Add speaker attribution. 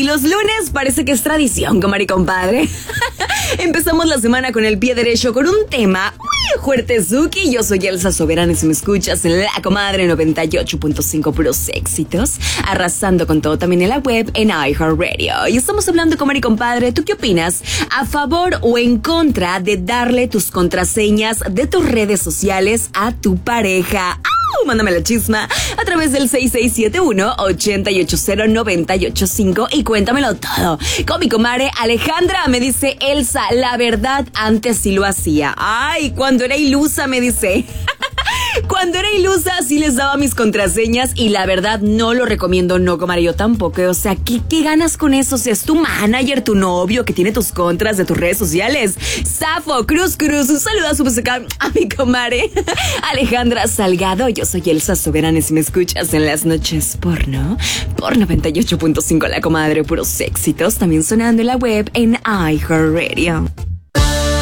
Speaker 1: los lunes parece que es tradición, comadre y compadre. Empezamos la semana con el pie derecho con un tema muy fuerte, Zuki. Yo soy Elsa Soberana y si me escuchas en La Comadre 98.5 puros éxitos, arrasando con todo también en la web en iHeartRadio. Y estamos hablando, comadre y compadre, ¿tú qué opinas? ¿A favor o en contra de darle tus contraseñas de tus redes sociales a tu pareja? Mándame la chisma a través del 6671-880-985 y cuéntamelo todo. Con mi comadre Alejandra me dice: Elsa, la verdad antes sí lo hacía. Ay, cuando era ilusa, me dice. Cuando era ilusa sí les daba mis contraseñas y la verdad no lo recomiendo, no, comadre, yo tampoco. O sea, ¿qué ganas con eso? O sea, es tu manager, tu novio que tiene tus contras de tus redes sociales. Safo, Cruz, un saludo a mi comadre Alejandra Salgado. Yo soy Elsa Soberana y si me escuchas en las noches porno, por 98.5 La Comadre, puros éxitos, también sonando en la web en iHeartRadio.